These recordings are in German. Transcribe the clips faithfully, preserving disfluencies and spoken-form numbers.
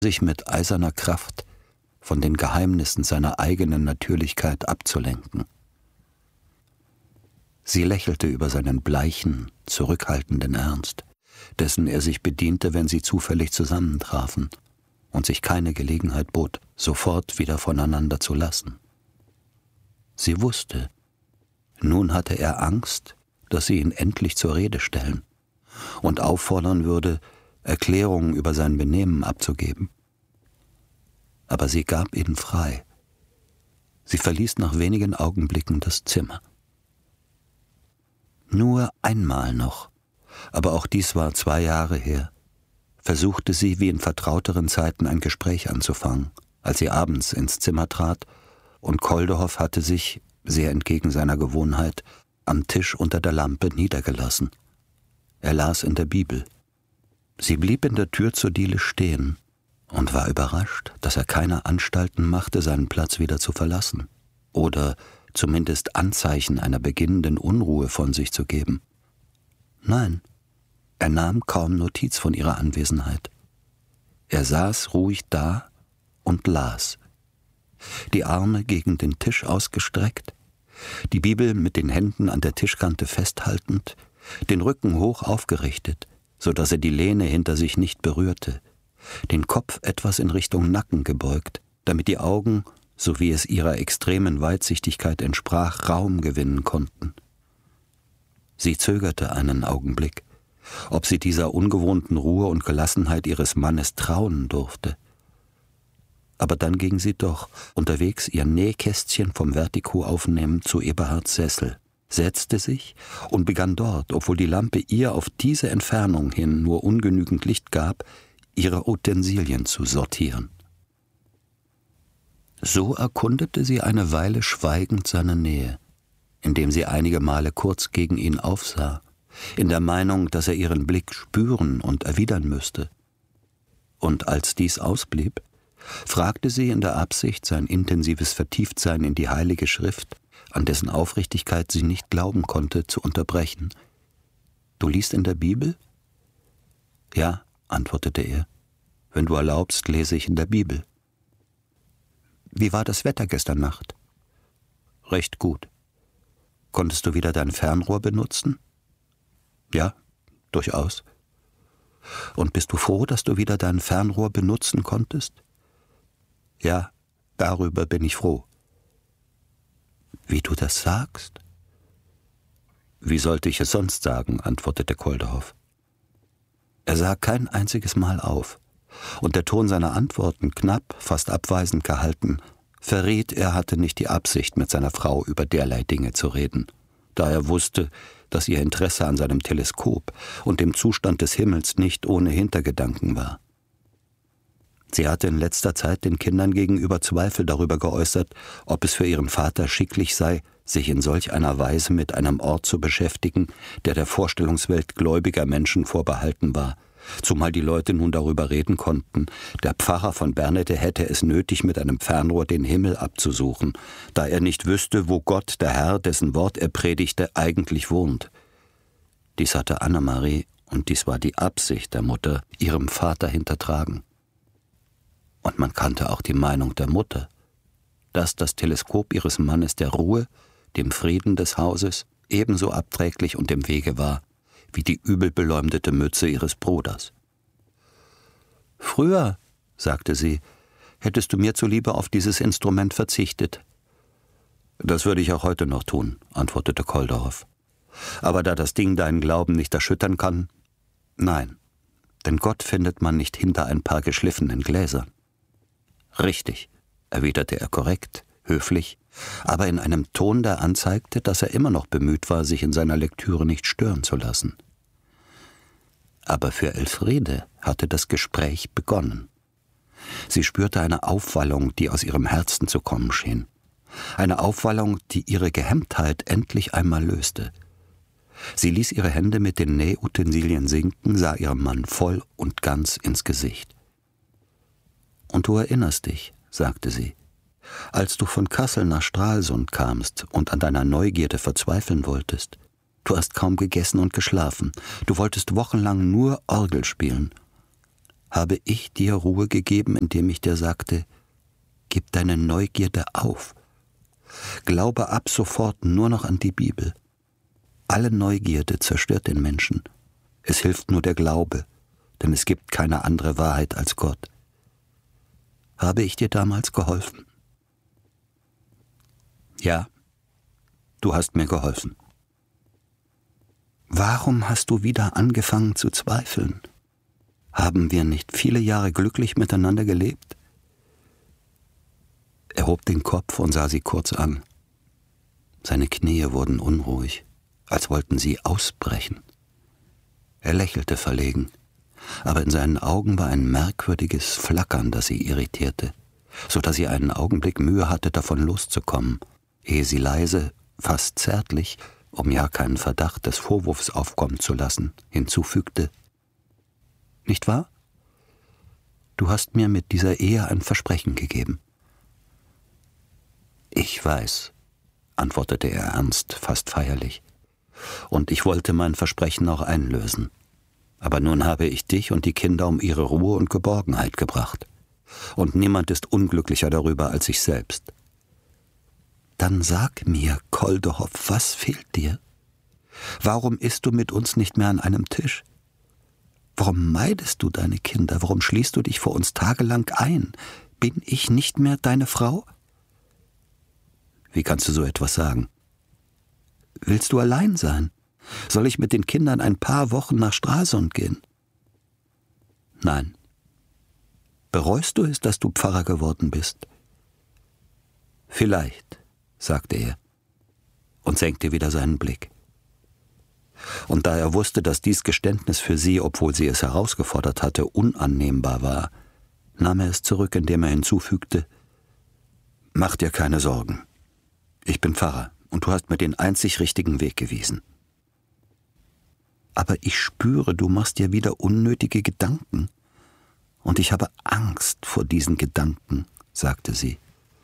sich mit eiserner Kraft von den Geheimnissen seiner eigenen Natürlichkeit abzulenken. Sie lächelte über seinen bleichen, zurückhaltenden Ernst, dessen er sich bediente, wenn sie zufällig zusammentrafen und sich keine Gelegenheit bot, sofort wieder voneinander zu lassen. Sie wusste, nun hatte er Angst, dass sie ihn endlich zur Rede stellen und auffordern würde, Erklärungen über sein Benehmen abzugeben. Aber sie gab ihn frei. Sie verließ nach wenigen Augenblicken das Zimmer. Nur einmal noch, aber auch dies war zwei Jahre her, versuchte sie wie in vertrauteren Zeiten ein Gespräch anzufangen, als sie abends ins Zimmer trat und Koldehoff hatte sich, sehr entgegen seiner Gewohnheit, am Tisch unter der Lampe niedergelassen. Er las in der Bibel. Sie blieb in der Tür zur Diele stehen und war überrascht, dass er keine Anstalten machte, seinen Platz wieder zu verlassen oder zumindest Anzeichen einer beginnenden Unruhe von sich zu geben. Nein, er nahm kaum Notiz von ihrer Anwesenheit. Er saß ruhig da und las, die Arme gegen den Tisch ausgestreckt, die Bibel mit den Händen an der Tischkante festhaltend, den Rücken hoch aufgerichtet, so dass er die Lehne hinter sich nicht berührte, den Kopf etwas in Richtung Nacken gebeugt, damit die Augen, so wie es ihrer extremen Weitsichtigkeit entsprach, Raum gewinnen konnten. Sie zögerte einen Augenblick, ob sie dieser ungewohnten Ruhe und Gelassenheit ihres Mannes trauen durfte. Aber dann ging sie doch, unterwegs ihr Nähkästchen vom Vertiko aufnehmen, zu Eberhards Sessel, setzte sich und begann dort, obwohl die Lampe ihr auf diese Entfernung hin nur ungenügend Licht gab, ihre Utensilien zu sortieren. So erkundete sie eine Weile schweigend seine Nähe, indem sie einige Male kurz gegen ihn aufsah, in der Meinung, dass er ihren Blick spüren und erwidern müsste. Und als dies ausblieb, fragte sie in der Absicht, sein intensives Vertieftsein in die Heilige Schrift, an dessen Aufrichtigkeit sie nicht glauben konnte, zu unterbrechen. »Du liest in der Bibel?« »Ja«, antwortete er, »wenn du erlaubst, lese ich in der Bibel.« »Wie war das Wetter gestern Nacht?« »Recht gut.« »Konntest du wieder dein Fernrohr benutzen?« »Ja, durchaus.« »Und bist du froh, dass du wieder dein Fernrohr benutzen konntest?« »Ja, darüber bin ich froh.« »Wie du das sagst?« »Wie sollte ich es sonst sagen?« antwortete Koldehoff. Er sah kein einziges Mal auf, und der Ton seiner Antworten, knapp, fast abweisend gehalten, verriet, er hatte nicht die Absicht, mit seiner Frau über derlei Dinge zu reden, da er wusste, dass ihr Interesse an seinem Teleskop und dem Zustand des Himmels nicht ohne Hintergedanken war. Sie hatte in letzter Zeit den Kindern gegenüber Zweifel darüber geäußert, ob es für ihren Vater schicklich sei, sich in solch einer Weise mit einem Ort zu beschäftigen, der der Vorstellungswelt gläubiger Menschen vorbehalten war, zumal die Leute nun darüber reden konnten, der Pfarrer von Bernete hätte es nötig, mit einem Fernrohr den Himmel abzusuchen, da er nicht wüsste, wo Gott, der Herr, dessen Wort er predigte, eigentlich wohnt. Dies hatte Annemarie, und dies war die Absicht der Mutter, ihrem Vater hintertragen. Und man kannte auch die Meinung der Mutter, dass das Teleskop ihres Mannes der Ruhe, dem Frieden des Hauses, ebenso abträglich und im Wege war, wie die übelbeleumdete Mütze ihres Bruders. »Früher«, sagte sie, »hättest du mir zuliebe auf dieses Instrument verzichtet.« »Das würde ich auch heute noch tun«, antwortete Koldehoff. »Aber da das Ding deinen Glauben nicht erschüttern kann, nein, denn Gott findet man nicht hinter ein paar geschliffenen Gläsern.« »Richtig«, erwiderte er korrekt, höflich, aber in einem Ton, der anzeigte, dass er immer noch bemüht war, sich in seiner Lektüre nicht stören zu lassen. Aber für Elfriede hatte das Gespräch begonnen. Sie spürte eine Aufwallung, die aus ihrem Herzen zu kommen schien. Eine Aufwallung, die ihre Gehemmtheit endlich einmal löste. Sie ließ ihre Hände mit den Nähutensilien sinken, sah ihrem Mann voll und ganz ins Gesicht. »Und du erinnerst dich«, sagte sie, »als du von Kassel nach Stralsund kamst und an deiner Neugierde verzweifeln wolltest. Du hast kaum gegessen und geschlafen. Du wolltest wochenlang nur Orgel spielen. habe ich dir Ruhe gegeben, indem ich dir sagte, gib deine Neugierde auf. Glaube ab sofort nur noch an die Bibel. Alle Neugierde zerstört den Menschen. Es hilft nur der Glaube, denn es gibt keine andere Wahrheit als Gott. Habe ich dir damals geholfen? Ja, du hast mir geholfen. Warum hast du wieder angefangen zu zweifeln? Haben wir nicht viele Jahre glücklich miteinander gelebt? Er hob den Kopf und sah sie kurz an. Seine Knie wurden unruhig, als wollten sie ausbrechen. Er lächelte verlegen, aber in seinen Augen war ein merkwürdiges Flackern, das sie irritierte, so dass sie einen Augenblick Mühe hatte, davon loszukommen, ehe sie leise, fast zärtlich, um ja keinen Verdacht des Vorwurfs aufkommen zu lassen, hinzufügte: Nicht wahr? Du hast mir mit dieser Ehe ein Versprechen gegeben. Ich weiß, antwortete er ernst, fast feierlich, und ich wollte mein Versprechen auch einlösen. Aber nun habe ich dich und die Kinder um ihre Ruhe und Geborgenheit gebracht. Und niemand ist unglücklicher darüber als ich selbst. Dann sag mir, Koldehoff, was fehlt dir? Warum isst du mit uns nicht mehr an einem Tisch? Warum meidest du deine Kinder? Warum schließt du dich vor uns tagelang ein? Bin ich nicht mehr deine Frau? Wie kannst du so etwas sagen? Willst du allein sein? Soll ich mit den Kindern ein paar Wochen nach Stralsund gehen? Nein. Bereust du es, dass du Pfarrer geworden bist? Vielleicht, sagte er und senkte wieder seinen Blick. Und da er wusste, dass dies Geständnis für sie, obwohl sie es herausgefordert hatte, unannehmbar war, nahm er es zurück, indem er hinzufügte: Mach dir keine Sorgen. Ich bin Pfarrer und du hast mir den einzig richtigen Weg gewiesen. Aber ich spüre, du machst dir wieder unnötige Gedanken. Und ich habe Angst vor diesen Gedanken, sagte sie.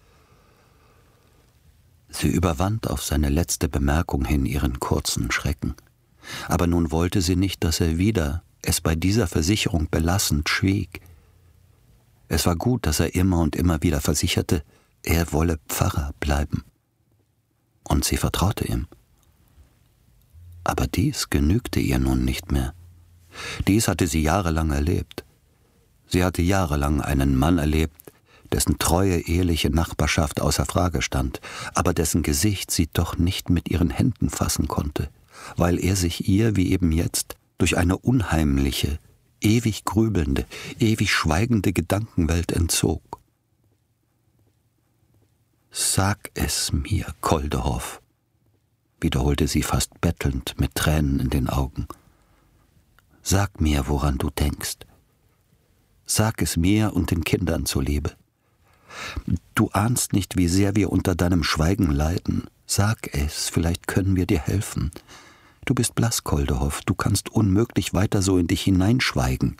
Sie überwand auf seine letzte Bemerkung hin ihren kurzen Schrecken. Aber nun wollte sie nicht, dass er wieder es bei dieser Versicherung belassend schwieg. Es war gut, dass er immer und immer wieder versicherte, er wolle Pfarrer bleiben. Und sie vertraute ihm. Aber dies genügte ihr nun nicht mehr. Dies hatte sie jahrelang erlebt. Sie hatte jahrelang einen Mann erlebt, dessen treue, eheliche Nachbarschaft außer Frage stand, aber dessen Gesicht sie doch nicht mit ihren Händen fassen konnte, weil er sich ihr, wie eben jetzt, durch eine unheimliche, ewig grübelnde, ewig schweigende Gedankenwelt entzog. »Sag es mir, Koldehoff«, wiederholte sie fast bettelnd mit Tränen in den Augen. »Sag mir, woran du denkst. Sag es mir und den Kindern zuliebe. Du ahnst nicht, wie sehr wir unter deinem Schweigen leiden. Sag es, vielleicht können wir dir helfen. Du bist blass, Koldehoff, du kannst unmöglich weiter so in dich hineinschweigen.«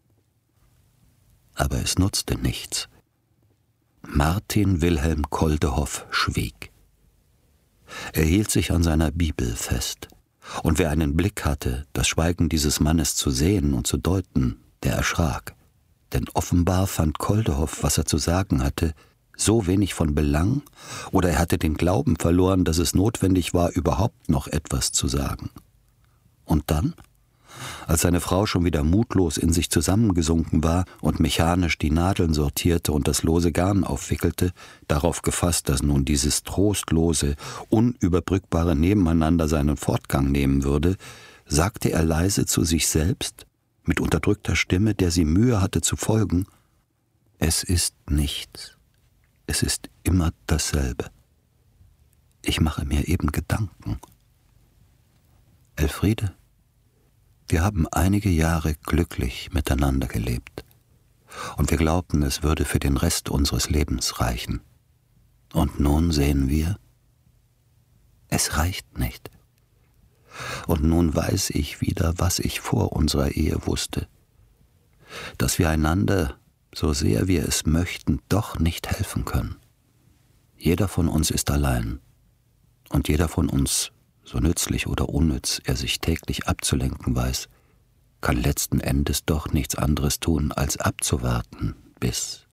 Aber es nutzte nichts. Martin Wilhelm Koldehoff schwieg. Er hielt sich an seiner Bibel fest, und wer einen Blick hatte, das Schweigen dieses Mannes zu sehen und zu deuten, der erschrak. Denn offenbar fand Koldehoff, was er zu sagen hatte, so wenig von Belang, oder er hatte den Glauben verloren, dass es notwendig war, überhaupt noch etwas zu sagen. Und dann, als seine Frau schon wieder mutlos in sich zusammengesunken war und mechanisch die Nadeln sortierte und das lose Garn aufwickelte, darauf gefasst, dass nun dieses trostlose, unüberbrückbare Nebeneinander seinen Fortgang nehmen würde, sagte er leise zu sich selbst, mit unterdrückter Stimme, der sie Mühe hatte zu folgen: »Es ist nichts. Es ist immer dasselbe. Ich mache mir eben Gedanken. Elfriede, wir haben einige Jahre glücklich miteinander gelebt. Und wir glaubten, es würde für den Rest unseres Lebens reichen. Und nun sehen wir, es reicht nicht. Und nun weiß ich wieder, was ich vor unserer Ehe wusste. Dass wir einander, so sehr wir es möchten, doch nicht helfen können. Jeder von uns ist allein. Und jeder von uns, so nützlich oder unnütz er sich täglich abzulenken weiß, kann letzten Endes doch nichts anderes tun, als abzuwarten, bis...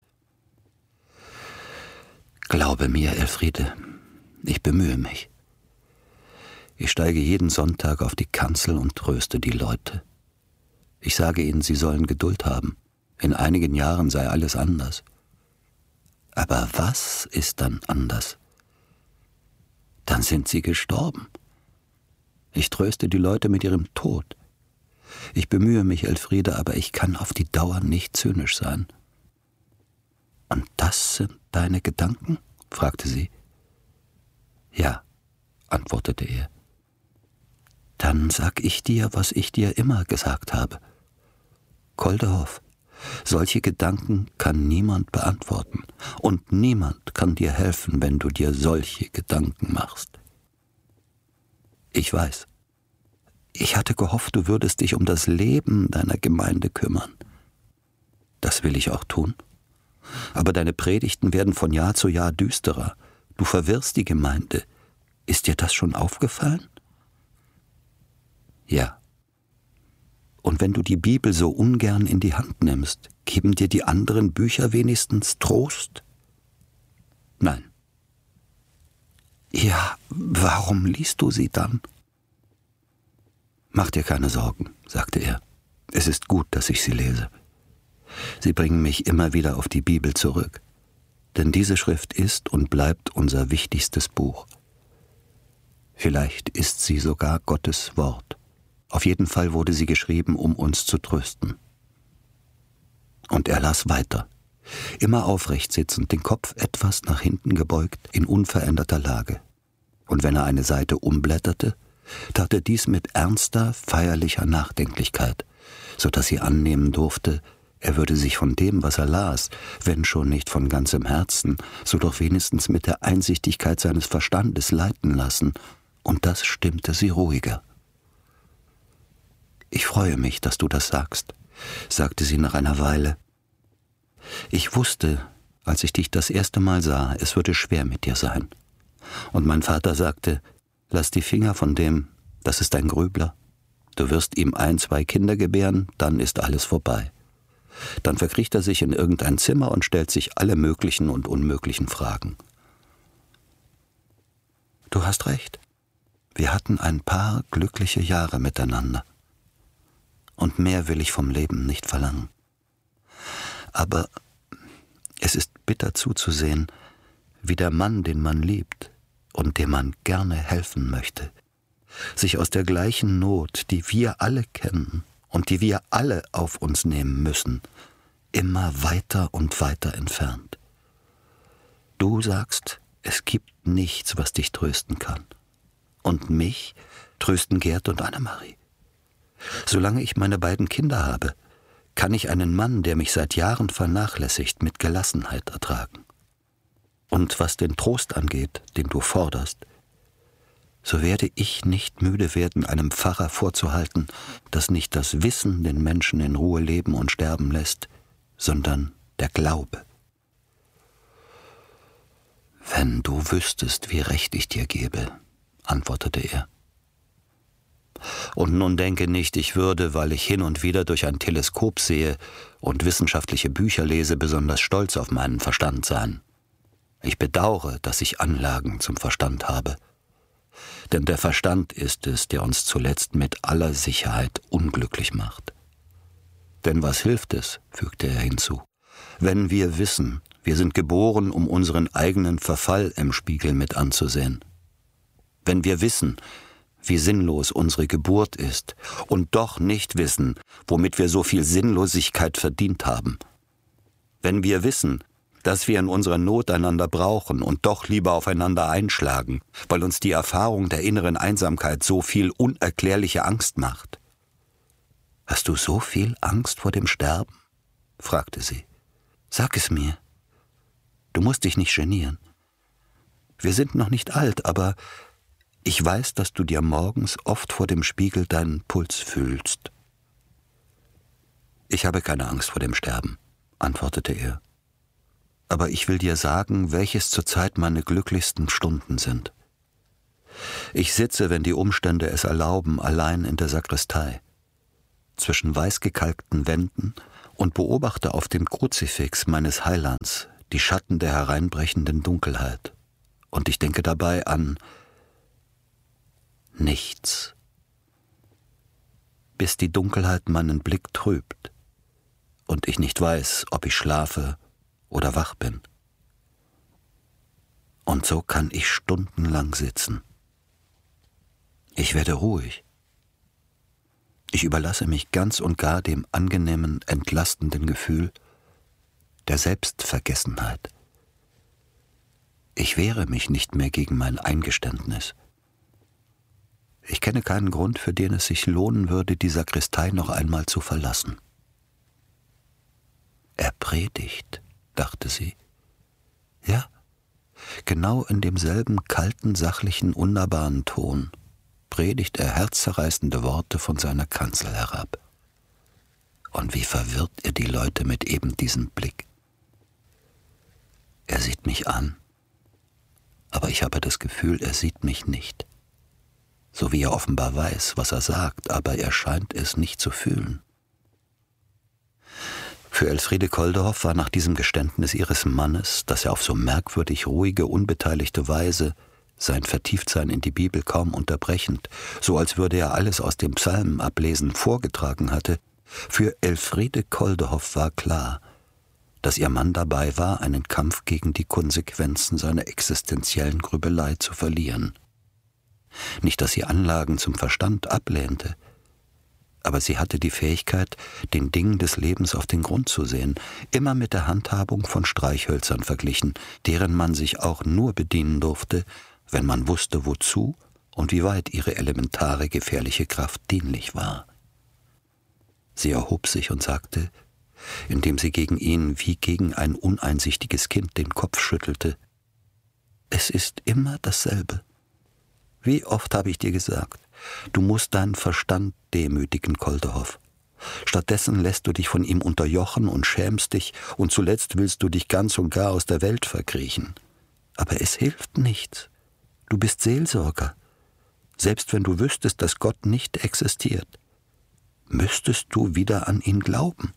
Glaube mir, Elfriede, ich bemühe mich. Ich steige jeden Sonntag auf die Kanzel und tröste die Leute. Ich sage ihnen, sie sollen Geduld haben. In einigen Jahren sei alles anders. Aber was ist dann anders? Dann sind sie gestorben. Ich tröste die Leute mit ihrem Tod. Ich bemühe mich, Elfriede, aber ich kann auf die Dauer nicht zynisch sein. Und das sind deine Gedanken? Fragte sie. Ja, antwortete er. Dann sag ich dir, was ich dir immer gesagt habe. Koldehoff, solche Gedanken kann niemand beantworten, und niemand kann dir helfen, wenn du dir solche Gedanken machst. Ich weiß. Ich hatte gehofft, du würdest dich um das Leben deiner Gemeinde kümmern. Das will ich auch tun. Aber deine Predigten werden von Jahr zu Jahr düsterer. Du verwirrst die Gemeinde. Ist dir das schon aufgefallen? Ja. Und wenn du die Bibel so ungern in die Hand nimmst, geben dir die anderen Bücher wenigstens Trost? Nein. Ja, warum liest du sie dann? Mach dir keine Sorgen, sagte er. Es ist gut, dass ich sie lese. Sie bringen mich immer wieder auf die Bibel zurück. Denn diese Schrift ist und bleibt unser wichtigstes Buch. Vielleicht ist sie sogar Gottes Wort. Auf jeden Fall wurde sie geschrieben, um uns zu trösten. Und er las weiter, immer aufrecht sitzend, den Kopf etwas nach hinten gebeugt, in unveränderter Lage. Und wenn er eine Seite umblätterte, tat er dies mit ernster, feierlicher Nachdenklichkeit, so dass sie annehmen durfte, er würde sich von dem, was er las, wenn schon nicht von ganzem Herzen, so doch wenigstens mit der Einsichtigkeit seines Verstandes leiten lassen, und das stimmte sie ruhiger. »Ich freue mich, dass du das sagst«, sagte sie nach einer Weile. »Ich wusste, als ich dich das erste Mal sah, es würde schwer mit dir sein. Und mein Vater sagte, lass die Finger von dem, das ist ein Grübler. Du wirst ihm ein, zwei Kinder gebären, dann ist alles vorbei. Dann verkriecht er sich in irgendein Zimmer und stellt sich alle möglichen und unmöglichen Fragen.« Du hast recht. Wir hatten ein paar glückliche Jahre miteinander. Und mehr will ich vom Leben nicht verlangen. Aber es ist bitter zuzusehen, wie der Mann, den man liebt und dem man gerne helfen möchte, sich aus der gleichen Not, die wir alle kennen und die wir alle auf uns nehmen müssen, immer weiter und weiter entfernt. Du sagst, es gibt nichts, was dich trösten kann. Und mich trösten Gerd und Annemarie. Solange ich meine beiden Kinder habe, kann ich einen Mann, der mich seit Jahren vernachlässigt, mit Gelassenheit ertragen. Und was den Trost angeht, den du forderst, so werde ich nicht müde werden, einem Pfarrer vorzuhalten, dass nicht das Wissen den Menschen in Ruhe leben und sterben lässt, sondern der Glaube. »Wenn du wüsstest, wie recht ich dir gebe«, antwortete er. »Und nun denke nicht, ich würde, weil ich hin und wieder durch ein Teleskop sehe und wissenschaftliche Bücher lese, besonders stolz auf meinen Verstand sein. Ich bedauere, dass ich Anlagen zum Verstand habe. Denn der Verstand ist es, der uns zuletzt mit aller Sicherheit unglücklich macht. Denn was hilft es«, fügte er hinzu, »wenn wir wissen, wir sind geboren, um unseren eigenen Verfall im Spiegel mit anzusehen? Wenn wir wissen, wie sinnlos unsere Geburt ist und doch nicht wissen, womit wir so viel Sinnlosigkeit verdient haben? Wenn wir wissen, dass wir in unserer Not einander brauchen und doch lieber aufeinander einschlagen, weil uns die Erfahrung der inneren Einsamkeit so viel unerklärliche Angst macht. »Hast du so viel Angst vor dem Sterben?« fragte sie. »Sag es mir. Du musst dich nicht genieren. Wir sind noch nicht alt, aber ich weiß, dass du dir morgens oft vor dem Spiegel deinen Puls fühlst.« »Ich habe keine Angst vor dem Sterben«, antwortete er. »Aber ich will dir sagen, welches zurzeit meine glücklichsten Stunden sind. Ich sitze, wenn die Umstände es erlauben, allein in der Sakristei. zwischen weißgekalkten Wänden und beobachte auf dem Kruzifix meines Heilands die Schatten der hereinbrechenden Dunkelheit. Und ich denke dabei an nichts, bis die Dunkelheit meinen Blick trübt und ich nicht weiß, ob ich schlafe oder wach bin. Und so kann ich stundenlang sitzen. Ich werde ruhig. Ich überlasse mich ganz und gar dem angenehmen, entlastenden Gefühl der Selbstvergessenheit. Ich wehre mich nicht mehr gegen mein Eingeständnis. Ich kenne keinen Grund, für den es sich lohnen würde, die Sakristei noch einmal zu verlassen. Er predigt, dachte sie. Ja, genau in demselben kalten, sachlichen, unnahbaren Ton predigt er herzzerreißende Worte von seiner Kanzel herab. Und wie verwirrt er die Leute mit eben diesem Blick. Er sieht mich an, aber ich habe das Gefühl, er sieht mich nicht. So wie er offenbar weiß, was er sagt, aber er scheint es nicht zu fühlen. Für Elfriede Koldehoff war nach diesem Geständnis ihres Mannes, das er auf so merkwürdig ruhige, unbeteiligte Weise, sein Vertieftsein in die Bibel kaum unterbrechend, so als würde er alles aus dem Psalmen ablesen, vorgetragen hatte, für Elfriede Koldehoff war klar, dass ihr Mann dabei war, einen Kampf gegen die Konsequenzen seiner existenziellen Grübelei zu verlieren. Nicht, dass sie Anlagen zum Verstand ablehnte, aber sie hatte die Fähigkeit, den Dingen des Lebens auf den Grund zu sehen, immer mit der Handhabung von Streichhölzern verglichen, deren man sich auch nur bedienen durfte, wenn man wusste, wozu und wie weit ihre elementare gefährliche Kraft dienlich war. Sie erhob sich und sagte, indem sie gegen ihn wie gegen ein uneinsichtiges Kind den Kopf schüttelte, »Es ist immer dasselbe. Wie oft habe ich dir gesagt, du musst deinen Verstand demütigen, Koldehoff. Stattdessen lässt du dich von ihm unterjochen und schämst dich, und zuletzt willst du dich ganz und gar aus der Welt verkriechen. Aber es hilft nichts. Du bist Seelsorger. Selbst wenn du wüsstest, dass Gott nicht existiert, müsstest du wieder an ihn glauben.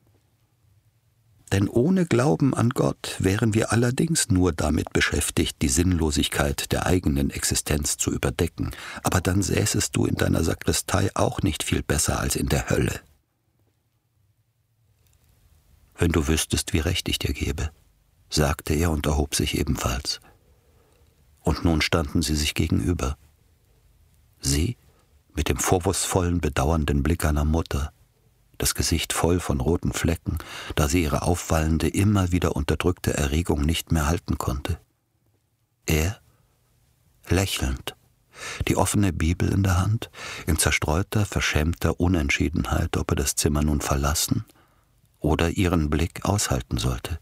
Denn ohne Glauben an Gott wären wir allerdings nur damit beschäftigt, die Sinnlosigkeit der eigenen Existenz zu überdecken. Aber dann säßest du in deiner Sakristei auch nicht viel besser als in der Hölle. Wenn du wüsstest, wie recht ich dir gebe, sagte er und erhob sich ebenfalls. Und nun standen sie sich gegenüber. Sie mit dem vorwurfsvollen, bedauernden Blick einer Mutter, das Gesicht voll von roten Flecken, da sie ihre aufwallende, immer wieder unterdrückte Erregung nicht mehr halten konnte. Er, lächelnd, die offene Bibel in der Hand, in zerstreuter, verschämter Unentschiedenheit, ob er das Zimmer nun verlassen oder ihren Blick aushalten sollte.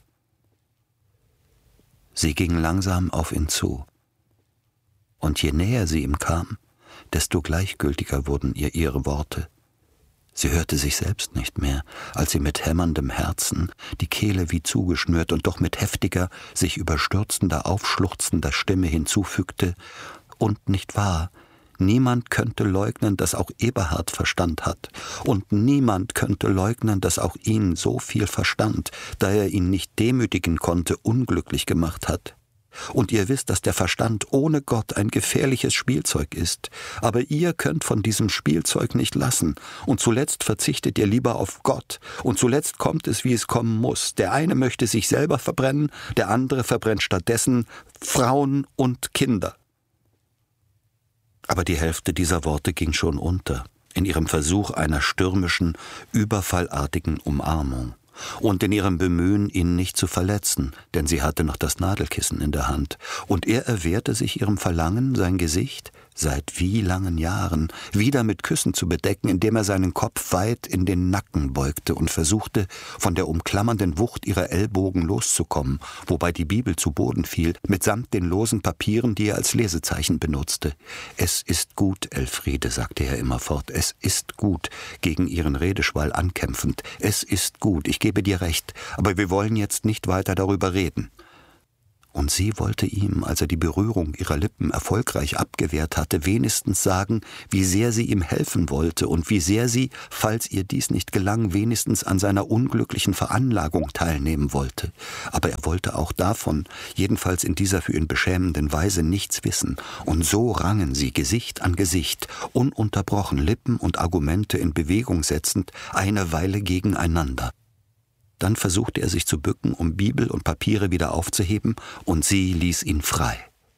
Sie ging langsam auf ihn zu, und je näher sie ihm kam, desto gleichgültiger wurden ihr ihre Worte. Sie hörte sich selbst nicht mehr, als sie mit hämmerndem Herzen, die Kehle wie zugeschnürt und doch mit heftiger, sich überstürzender, aufschluchzender Stimme hinzufügte, und nicht wahr, niemand könnte leugnen, dass auch Eberhard Verstand hat, und niemand könnte leugnen, dass auch ihn so viel Verstand, da er ihn nicht demütigen konnte, unglücklich gemacht hat. Und ihr wisst, dass der Verstand ohne Gott ein gefährliches Spielzeug ist. Aber ihr könnt von diesem Spielzeug nicht lassen. Und zuletzt verzichtet ihr lieber auf Gott. Und zuletzt kommt es, wie es kommen muss. Der eine möchte sich selber verbrennen, der andere verbrennt stattdessen Frauen und Kinder. Aber die Hälfte dieser Worte ging schon unter, in ihrem Versuch einer stürmischen, überfallartigen Umarmung. Und in ihrem Bemühen, ihn nicht zu verletzen, denn sie hatte noch das Nadelkissen in der Hand, und er erwehrte sich ihrem Verlangen, sein Gesicht, seit wie langen Jahren, wieder mit Küssen zu bedecken, indem er seinen Kopf weit in den Nacken beugte und versuchte, von der umklammernden Wucht ihrer Ellbogen loszukommen, wobei die Bibel zu Boden fiel, mitsamt den losen Papieren, die er als Lesezeichen benutzte. »Es ist gut, Elfriede«, sagte er immerfort, »es ist gut«, gegen ihren Redeschwall ankämpfend. »Es ist gut, ich gebe dir recht, aber wir wollen jetzt nicht weiter darüber reden.« Und sie wollte ihm, als er die Berührung ihrer Lippen erfolgreich abgewehrt hatte, wenigstens sagen, wie sehr sie ihm helfen wollte und wie sehr sie, falls ihr dies nicht gelang, wenigstens an seiner unglücklichen Veranlagung teilnehmen wollte. Aber er wollte auch davon, jedenfalls in dieser für ihn beschämenden Weise, nichts wissen. Und so rangen sie Gesicht an Gesicht, ununterbrochen Lippen und Argumente in Bewegung setzend, eine Weile gegeneinander. Dann versuchte er sich zu bücken, um Bibel und Papiere wieder aufzuheben, und sie ließ ihn frei.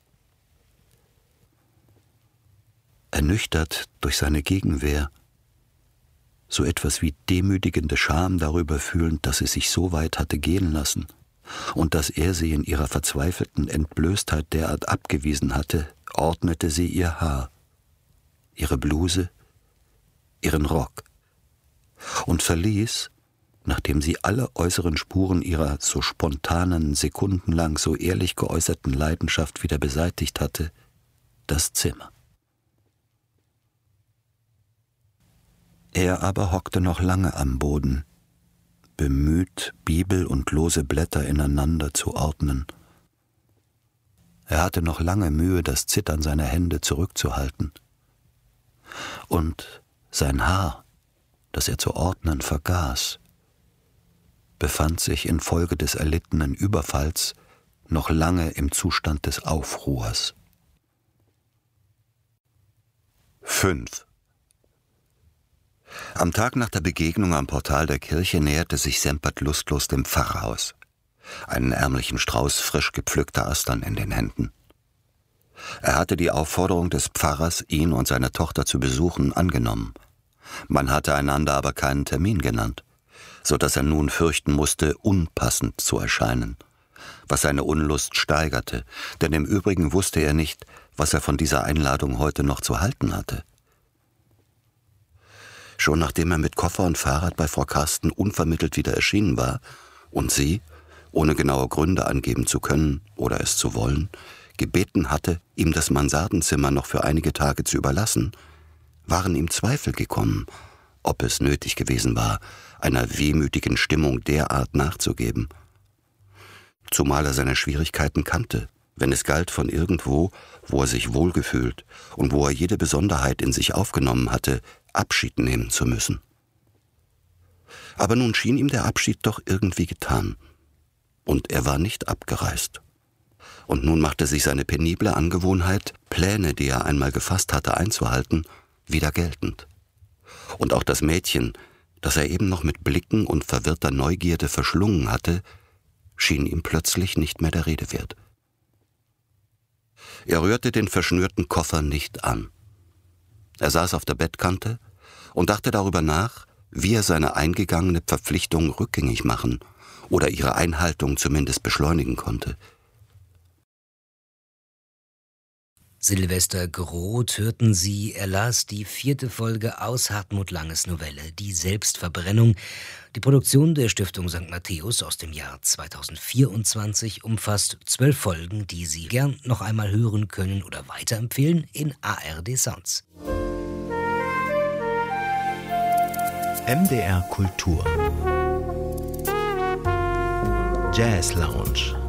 Ernüchtert durch seine Gegenwehr, so etwas wie demütigende Scham darüber fühlend, dass sie sich so weit hatte gehen lassen und dass er sie in ihrer verzweifelten Entblößtheit derart abgewiesen hatte, ordnete sie ihr Haar, ihre Bluse, ihren Rock und verließ, nachdem sie alle äußeren Spuren ihrer so spontanen, sekundenlang so ehrlich geäußerten Leidenschaft wieder beseitigt hatte, das Zimmer. Er aber hockte noch lange am Boden, bemüht, Bibel und lose Blätter ineinander zu ordnen. Er hatte noch lange Mühe, das Zittern seiner Hände zurückzuhalten. Und sein Haar, das er zu ordnen vergaß, befand sich infolge des erlittenen Überfalls noch lange im Zustand des Aufruhrs. fünf. Am Tag nach der Begegnung am Portal der Kirche näherte sich Sempert lustlos dem Pfarrhaus, einen ärmlichen Strauß frisch gepflückter Astern in den Händen. Er hatte die Aufforderung des Pfarrers, ihn und seine Tochter zu besuchen, angenommen. Man hatte einander aber keinen Termin genannt, so dass er nun fürchten musste, unpassend zu erscheinen, was seine Unlust steigerte, denn im Übrigen wusste er nicht, was er von dieser Einladung heute noch zu halten hatte. Schon nachdem er mit Koffer und Fahrrad bei Frau Karsten unvermittelt wieder erschienen war und sie, ohne genaue Gründe angeben zu können oder es zu wollen, gebeten hatte, ihm das Mansardenzimmer noch für einige Tage zu überlassen, waren ihm Zweifel gekommen, ob es nötig gewesen war, einer wehmütigen Stimmung derart nachzugeben. Zumal er seine Schwierigkeiten kannte, wenn es galt, von irgendwo, wo er sich wohlgefühlt und wo er jede Besonderheit in sich aufgenommen hatte, Abschied nehmen zu müssen. Aber nun schien ihm der Abschied doch irgendwie getan, und er war nicht abgereist. Und nun machte sich seine penible Angewohnheit, Pläne, die er einmal gefasst hatte, einzuhalten, wieder geltend. Und auch das Mädchen, das er eben noch mit Blicken und verwirrter Neugierde verschlungen hatte, schien ihm plötzlich nicht mehr der Rede wert. Er rührte den verschnürten Koffer nicht an. Er saß auf der Bettkante und dachte darüber nach, wie er seine eingegangene Verpflichtung rückgängig machen oder ihre Einhaltung zumindest beschleunigen konnte. Silvester Groth hörten Sie, er las die vierte Folge aus Hartmut Langes Novelle »Die Selbstverbrennung«. Die Produktion der Stiftung Sankt Matthäus aus dem Jahr zweitausendvierundzwanzig umfasst zwölf Folgen, die Sie gern noch einmal hören können oder weiterempfehlen in A R D Sounds. M D R Kultur Jazz Lounge